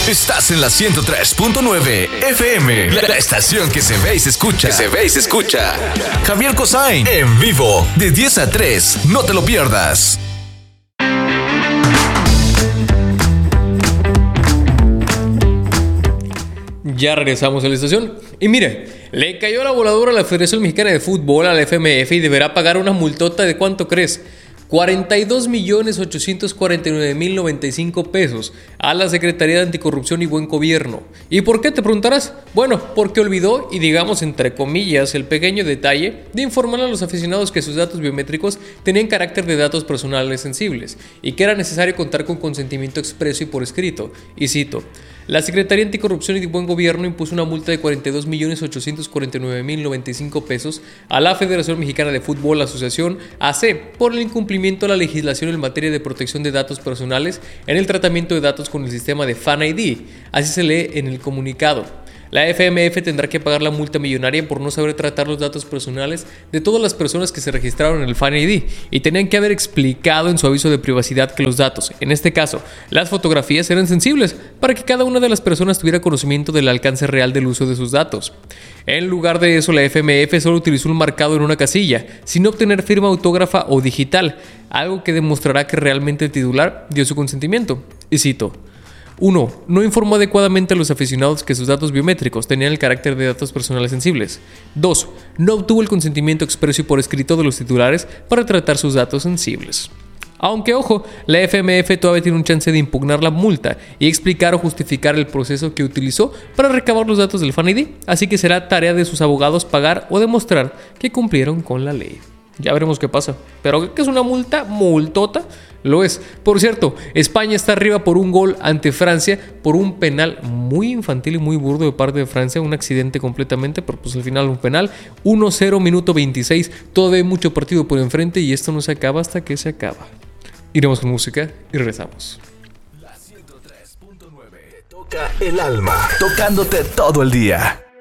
Estás en la 103.9 FM, la estación que se ve y se escucha. Javier Cossain, en vivo, de 10 a 3. No te lo pierdas. Ya regresamos a la estación. Y mire, le cayó la voladora a la Federación Mexicana de Fútbol, a la FMF, y deberá pagar una multota de ¿cuánto crees? 42.849.095 pesos a la Secretaría de Anticorrupción y Buen Gobierno. ¿Y por qué, te preguntarás? Bueno, porque olvidó, y digamos entre comillas, el pequeño detalle de informar a los aficionados que sus datos biométricos tenían carácter de datos personales sensibles y que era necesario contar con consentimiento expreso y por escrito. Y cito: la Secretaría de Anticorrupción y Buen Gobierno impuso una multa de 42.849.095 pesos a la Federación Mexicana de Fútbol, Asociación AC, por el incumplimiento a la legislación en materia de protección de datos personales en el tratamiento de datos con el sistema de Fan ID. Así se lee en el comunicado. La FMF tendrá que pagar la multa millonaria por no saber tratar los datos personales de todas las personas que se registraron en el Fan ID y tenían que haber explicado en su aviso de privacidad que los datos, en este caso las fotografías, eran sensibles para que cada una de las personas tuviera conocimiento del alcance real del uso de sus datos. En lugar de eso, la FMF solo utilizó un marcado en una casilla, sin obtener firma autógrafa o digital, algo que demostrará que realmente el titular dio su consentimiento. Y cito: 1. No informó adecuadamente a los aficionados que sus datos biométricos tenían el carácter de datos personales sensibles. 2. No obtuvo el consentimiento expreso y por escrito de los titulares para tratar sus datos sensibles. Aunque, ojo, la FMF todavía tiene un chance de impugnar la multa y explicar o justificar el proceso que utilizó para recabar los datos del Fan ID, así que será tarea de sus abogados pagar o demostrar que cumplieron con la ley. Ya veremos qué pasa, pero que es una multa, multota, lo es. Por cierto, España está arriba por un gol ante Francia por un penal muy infantil y muy burdo de parte de Francia, un accidente completamente, pero pues al final un penal. 1-0, minuto 26, todavía hay mucho partido por enfrente y esto no se acaba hasta que se acaba. Iremos con música y regresamos. La 103.9 toca el alma, tocándote todo el día.